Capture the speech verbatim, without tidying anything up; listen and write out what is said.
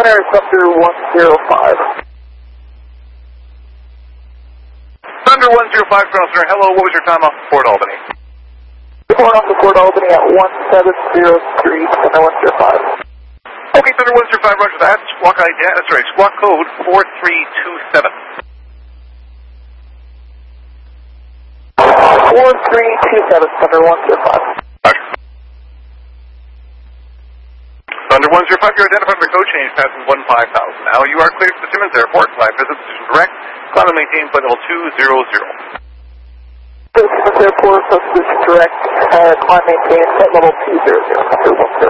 Air Thunder one zero five. Thunder one zero five, Colonel Center. Hello, what was your time off Port Albany? Going off to Port Albany at one seven zero three, Thunder one zero five. Okay, Thunder one zero five, roger that. Squawk I D, uh, sorry, squawk code four three two seven. four three two seven, Thunder one zero five. Roger. Thunder one zero five, you're identified by code change, passing one five thousand. Now you are cleared to Simmons Airport. Flight visit position direct. Climb and maintain flight level two zero zero. Simmons Airport, position direct, uh, climb maintain, flight level two zero zero, Thunder one zero five.